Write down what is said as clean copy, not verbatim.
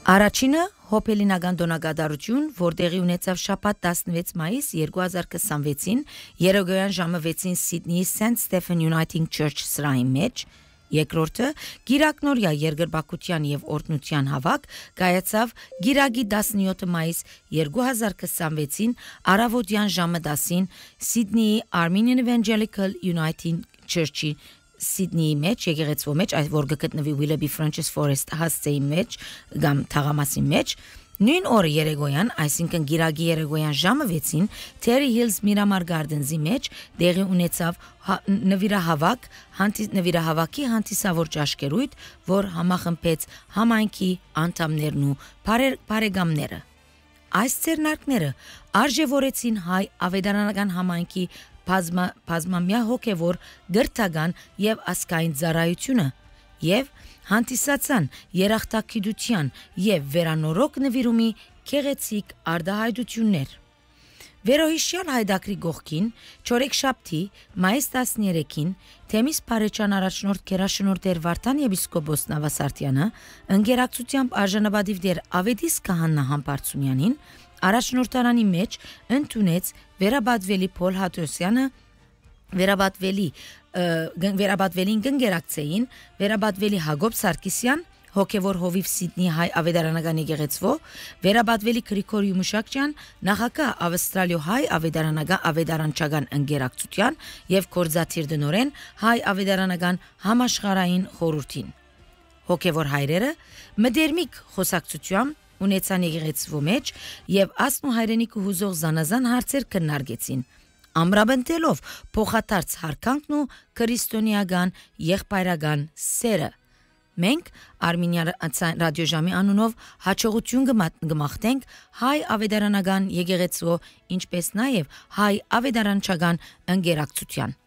Առաջինը հոփելինական դոնագադարություն, որ տեղի ունեցավ շաբաթ 16 մայիս 2026-ին երեկոյան ժամը 6-ին Սիդնեի St. Stephen Uniting Church սրահի մեջ, երկրորդը գիրակնորյա երկրպագության եւ օրհնության հավաք կայացավ գիրագի 17 մայիս 2026-ին առավոտյան ժամը 10-ին Սիդնեի Armenian Evangelical Uniting Church-ի Սիդնեի մեջ, եկեղեցու մեջ, այս որ գտնվի Willoughby Francis Forest հասցեի մեջ, կամ թաղամասի մեջ, նույն օրը երեկոյան, այսինքն գիրագի երեկոյան ժամը 6-ին Terry Hills Miramar Gardens-ի մեջ տեղի ունեցավ նվիրահավաքի հանդիսավոր ճաշկերույթ, որ համախմբեց համայնքի անդամներն ու բարեկամները։ Այս ցերնակները արժևորեցին հայ ավետարանական համայնքի բազմամյա հոգևոր գրթական եւ ազգային ծառայությունը եւ հանդիսացան երախտագիտության եւ վերանորոգ նվիրումի գեղեցիկ արտահայտություններ։ Վերոհիշյալ հայդակրի գողքին չորեքշաբթի մայիս 13-ին Թեմիս Փարեջան առաջնորդ գերաշնորհ Վարդան եպիսկոպոս Նավասարտյանը ընկերակցությամբ արժանապատիվ դեր Ավետիս Քահանա Համբարձումյանին առաջնորդարանի մեջ ընդունեց վերաբադվելի Փոլ Հատոսյանը վերաբադվելին գնգերակցեին վերաբադվելի Հակոբ Սարգսյան հոգևոր հովիվ Սիդնի հայ ավետարանական եկեղեցվո վերաբադվելի Գրիգորի Մուշակյան նախագահ Ավստրալիո հայ ավետարանչական ընկերակցության եւ կորզաթիր դնորեն հայ ավետարանական համաշխարհային խորհրդին հոգևոր հայրերը մդերմիկ խոսակցությամբ ունեցան եկեղեցվո մեջ եւ ասն ու հայրենիքը հուզող զանազան հարցեր քննարկեցին ամրապնդելով փոխադարձ հարկանքն ու քրիստոնեական եղբայրական սերը մենք Արմենիա ռադիոժամի անունով հաջողություն կմաղթենք հայ ավետարանական եկեղեցվո ինչպես նաեւ հայ ավետարանչական ընկերակցության